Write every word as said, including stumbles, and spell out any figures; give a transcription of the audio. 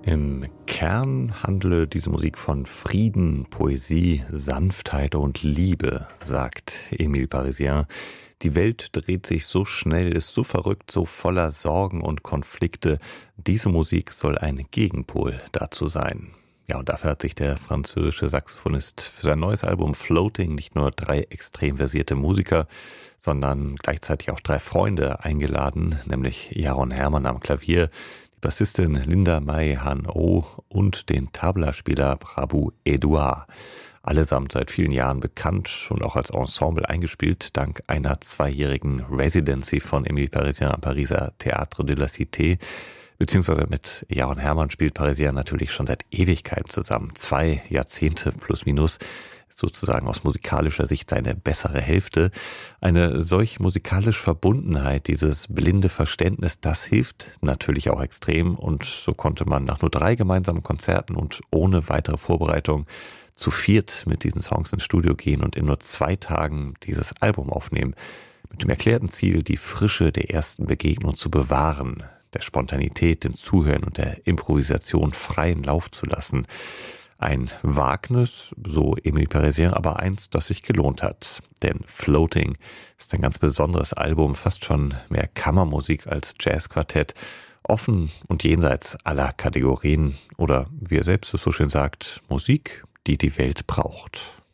Im Kern handle diese Musik von Frieden, Poesie, Sanftheit und Liebe, sagt Emile Parisien. Die Welt dreht sich so schnell, ist so verrückt, so voller Sorgen und Konflikte. Diese Musik soll ein Gegenpol dazu sein. Ja, und dafür hat sich der französische Saxophonist für sein neues Album Floating nicht nur drei extrem versierte Musiker, sondern gleichzeitig auch drei Freunde eingeladen, nämlich Jaron Hermann am Klavier, die Bassistin Linda Mai Han-Oh und den Tabla-Spieler Prabu Edouard. Allesamt seit vielen Jahren bekannt und auch als Ensemble eingespielt, dank einer zweijährigen Residency von Emile Parisien am Pariser Théâtre de la Cité. Beziehungsweise mit Jaron Hermann spielt Parisien natürlich schon seit Ewigkeiten zusammen. Zwei Jahrzehnte plus minus, sozusagen aus musikalischer Sicht seine bessere Hälfte. Eine solch musikalische Verbundenheit, dieses blinde Verständnis, das hilft natürlich auch extrem. Und so konnte man nach nur drei gemeinsamen Konzerten und ohne weitere Vorbereitung zu viert mit diesen Songs ins Studio gehen und in nur zwei Tagen dieses Album aufnehmen. Mit dem erklärten Ziel, die Frische der ersten Begegnung zu bewahren, der Spontanität, dem Zuhören und der Improvisation freien Lauf zu lassen. Ein Wagnis, so Emile Parisien, aber eins, das sich gelohnt hat. Denn Floating ist ein ganz besonderes Album, fast schon mehr Kammermusik als Jazzquartett, offen und jenseits aller Kategorien oder, wie er selbst es so schön sagt, Musik, die die Welt braucht.